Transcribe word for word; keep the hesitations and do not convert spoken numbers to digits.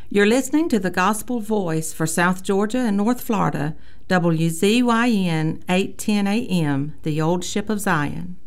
You're listening to the Gospel Voice for South Georgia and North Florida, W Z Y N eight ten A M, the Old Ship of Zion.